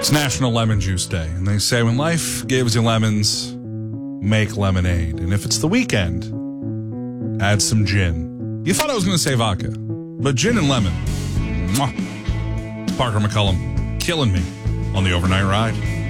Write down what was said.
It's National Lemon Juice Day, and they say when life gives you lemons, make lemonade. And if it's the weekend, add some gin. You thought I was going to say vodka, but gin and lemon. Mwah. Parker McCullum killing me on the overnight ride.